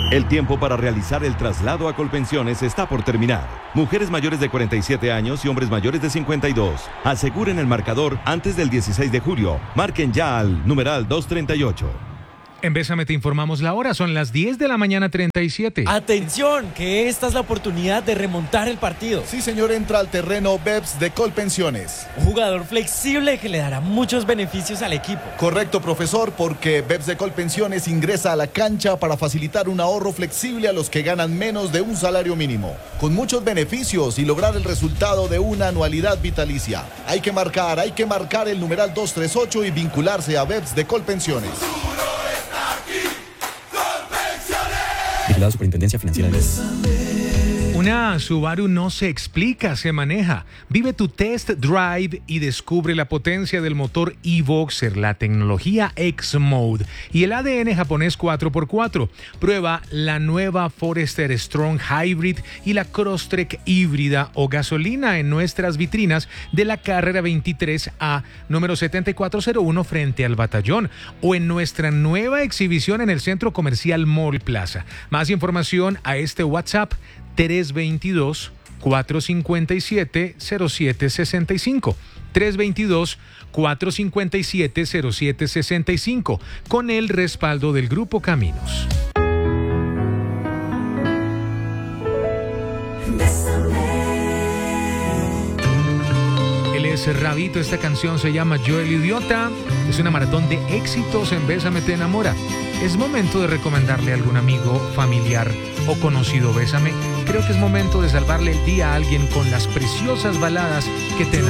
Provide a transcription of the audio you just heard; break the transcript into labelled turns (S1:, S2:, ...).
S1: El tiempo para realizar el traslado a Colpensiones está por terminar. Mujeres mayores de 47 años y hombres mayores de 52. Aseguren el marcador antes del 16 de julio. Marquen ya al numeral 238.
S2: En Bésame te informamos la hora, son las 10 de la mañana 37.
S3: ¡Atención! Que esta es la oportunidad de remontar el partido.
S4: Sí, señor, entra al terreno BEPS de Colpensiones.
S3: Un jugador flexible que le dará muchos beneficios al equipo.
S4: Correcto, profesor, porque BEPS de Colpensiones ingresa a la cancha para facilitar un ahorro flexible a los que ganan menos de un salario mínimo, con muchos beneficios y lograr el resultado de una anualidad vitalicia. Hay que marcar el numeral 238 y vincularse a BEPS de Colpensiones.
S5: La Superintendencia Financiera de
S2: Una Subaru no se explica, se maneja. Vive tu test drive y descubre la potencia del motor e-Boxer, la tecnología X-Mode y el ADN japonés 4x4. Prueba la nueva Forester Strong Hybrid y la Crosstrek híbrida o gasolina en nuestras vitrinas de la carrera 23A, número 7401 frente al Batallón, o en nuestra nueva exhibición en el Centro Comercial Mall Plaza. Más información a este WhatsApp 322-457-0765. 322-457-0765, con el respaldo del Grupo Caminos. Él es Rabito, esta canción se llama Yo el Idiota. Es una maratón de éxitos en Bésame te enamora. Es momento de recomendarle a algún amigo, familiar o conocido Bésame. Creo que es momento de salvarle el día a alguien con las preciosas baladas que te enamoran.